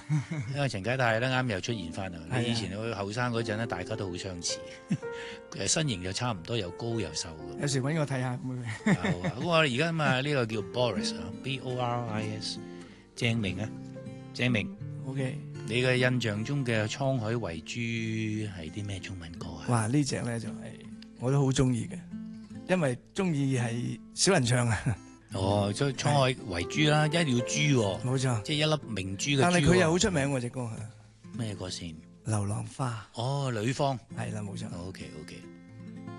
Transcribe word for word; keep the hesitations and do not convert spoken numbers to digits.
因為陳家泰咧啱又出現翻啦。你以前佢後生嗰陣咧，大家都好相似，誒身形就差唔多，又高又瘦咁。 有時揾我睇下咁樣。咁我而家嘛呢個叫 Boris 啊 ，B O R I S， 鄭明啊，鄭明。 OK。 你嘅印象中嘅《滄海遺珠》係啲咩中文歌啊？ 哇！呢隻咧就係、是、我都好中意嘅，因為中意係小人唱啊。 哦，所以《滄海遺珠》啦，一定要珠喎。 冇錯， 即係一粒明珠嘅珠。 但係佢又好出名喎，隻歌係咩歌先？ 流浪花。 哦，呂方。 係啦，冇錯。 OK OK。